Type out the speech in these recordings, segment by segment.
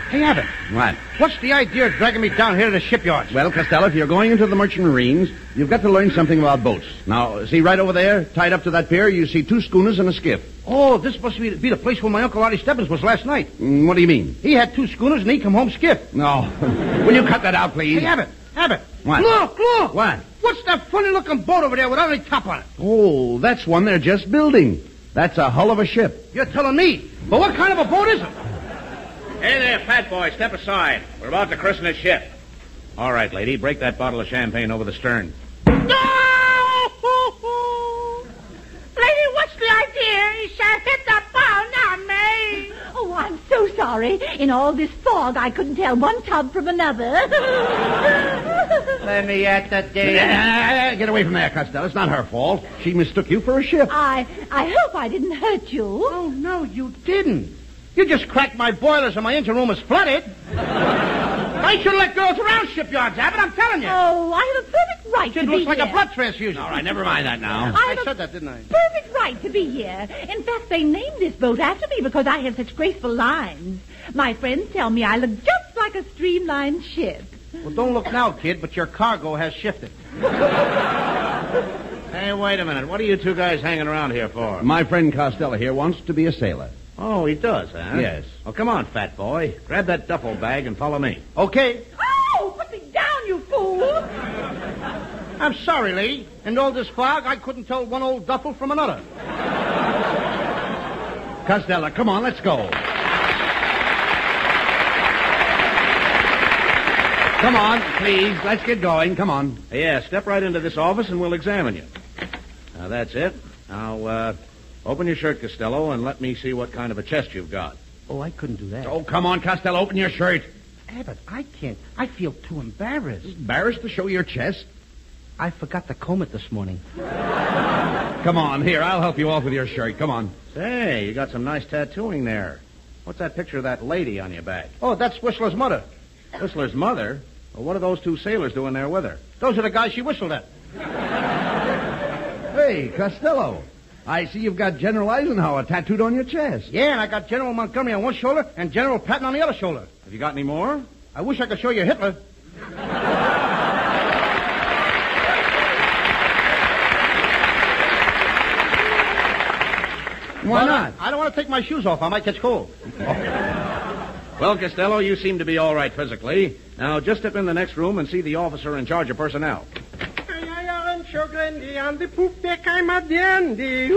Hey, Abbott. What? What's the idea of dragging me down here to the shipyards? Well, Costello, if you're going into the merchant marines, you've got to learn something about boats. Now, see right over there, tied up to that pier, you see 2 schooners and a skiff. Oh, this must be the place where my Uncle Artie Stebbins was last night. What do you mean? He had 2 schooners and he come home skiff. No. Will you cut that out, please? Hey, Abbott. What? Look. What? What's that funny-looking boat over there without any top on it? Oh, that's one they're just building. That's a hull of a ship. You're telling me. But what kind of a boat is it? Hey there, fat boy, step aside. We're about to christen a ship. All right, lady, break that bottle of champagne over the stern. Lady, what's the idea? He shall hit the bow, not me. Oh, I'm so sorry. In all this fog, I couldn't tell one tub from another. Let me at the day. Get away from there, Costello. It's not her fault. She mistook you for a ship. I hope I didn't hurt you. Oh, no, you didn't. You just cracked my boilers and my engine room is flooded. I should let girls around shipyards, Abbott, I'm telling you. Oh, I have a perfect right to It be looks like here. a blood transfusion. All right, never mind that now. I said that, didn't I? Perfect right to be here. In fact, they named this boat after me because I have such graceful lines. My friends tell me I look just like a streamlined ship. Well, don't look now, kid, but your cargo has shifted. Hey, wait a minute. What are you 2 guys hanging around here for? My friend Costello here wants to be a sailor. Oh, he does, huh? Yes. Well, come on, fat boy. Grab that duffel bag and follow me. Okay. Oh, put me down, you fool! I'm sorry, Lee. In all this fog, I couldn't tell one old duffel from another. Costello, come on, let's go. Come on, please. Let's get going. Come on. Yeah, step right into this office and we'll examine you. Now, that's it. Now, open your shirt, Costello, and let me see what kind of a chest you've got. Oh, I couldn't do that. Oh, come on, Costello. Open your shirt. Abbott, I can't. I feel too embarrassed. Embarrassed to show your chest? I forgot to comb it this morning. Come on, here. I'll help you off with your shirt. Come on. Say, you got some nice tattooing there. What's that picture of that lady on your back? Oh, that's Whistler's mother. Whistler's mother? Well, what are those 2 sailors doing there with her? Those are the guys she whistled at. Hey, Costello. I see you've got General Eisenhower tattooed on your chest. Yeah, and I got General Montgomery on one shoulder and General Patton on the other shoulder. Have you got any more? I wish I could show you Hitler. Why not? I don't want to take my shoes off. I might catch cold. Well, Costello, you seem to be all right physically. Now, just step in the next room and see the officer in charge of personnel. I'm so grandy. On the poop deck, I'm a dandy.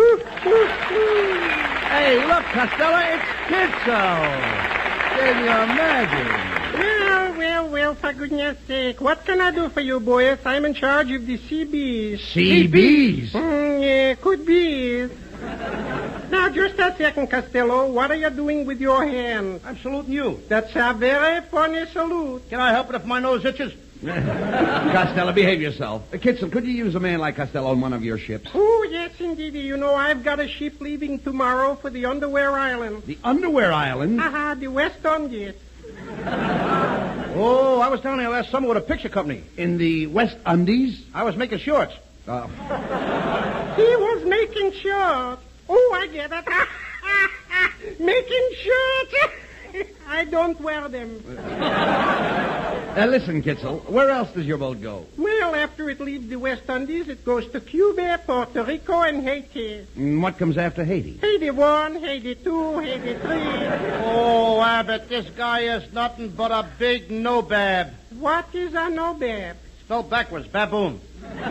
Hey, look, Costello, it's Kitzel. Can you imagine? Well, for goodness sake. What can I do for you, boys? I'm in charge of the CBs. CBs? Yeah, could be. Now, just a second, Costello. What are you doing with your hand? I'm saluting you. That's a very funny salute. Can I help it if my nose itches? Costello, behave yourself. Kitzel, could you use a man like Costello on one of your ships? Oh, yes, indeed. You know, I've got a ship leaving tomorrow for the Underwear Island. The Underwear Island? The West Indies. Oh, I was down there last summer with a picture company. In the West Indies? I was making shorts. He was making shorts. Oh, I get it. Making shorts. I don't wear them. Listen, Kitzel, where else does your boat go? Well, after it leaves the West Indies, it goes to Cuba, Puerto Rico, and Haiti. And what comes after Haiti? Haiti 1, Haiti 2, Haiti 3. Oh, Abbott, this guy is nothing but a big no-bab. What is a no-bab? Spelled backwards, baboon.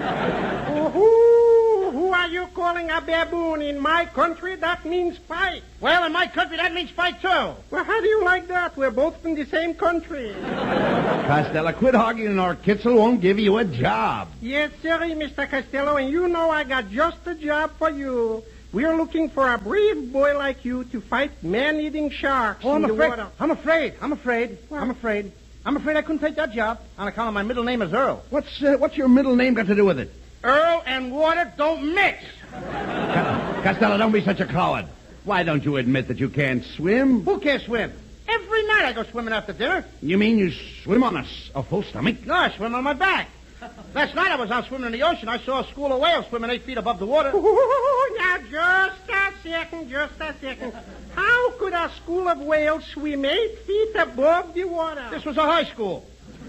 Who are you calling a baboon? In my country, that means fight. Well, in my country, that means fight, too. Well, how do you like that? We're both from the same country. Costello, quit hogging or Kitzel won't give you a job. Yes, sir, Mr. Costello, and you know I got just a job for you. We're looking for a brave boy like you to fight man-eating sharks in the water. I'm afraid What? I'm afraid I couldn't take that job on account of my middle name is Earl. What's your middle name got to do with it? Earl and water don't mix. Costello, don't be such a coward. Why don't you admit that you can't swim? Who can't swim? Every night I go swimming after dinner. You mean you swim on a full stomach? No, I swim on my back. Last night I was out swimming in the ocean. I saw a school of whales swimming 8 feet above the water. Oh, now, just a second. How could a school of whales swim 8 feet above the water? This was a high school.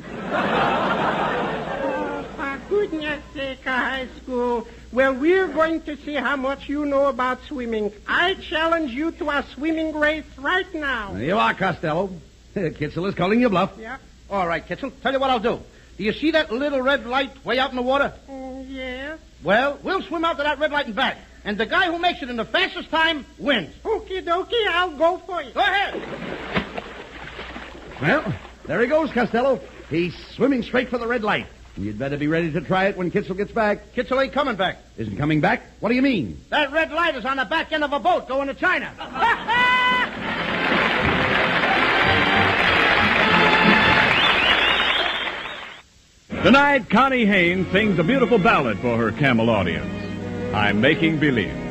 Oh, for goodness sake, a high school. Well, we're going to see how much you know about swimming. I challenge you to a swimming race right now. There you are, Costello. Kitzel is calling you bluff. Yeah? All right, Kitzel. Tell you what I'll do. Do you see that little red light way out in the water? Yes. Well, we'll swim out to that red light and back. And the guy who makes it in the fastest time wins. Okie dokie, I'll go for it. Go ahead. Well, there he goes, Costello. He's swimming straight for the red light. You'd better be ready to try it when Kitzel gets back. Kitzel ain't coming back. Isn't coming back? What do you mean? That red light is on the back end of a boat going to China. Tonight, Connie Haynes sings a beautiful ballad for her Camel audience. I'm Making Believe.